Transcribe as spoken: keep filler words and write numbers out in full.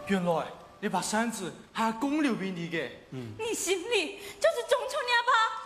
原來你把扇子係阿公留俾你嘅。 你心裏就是中秋你阿爸。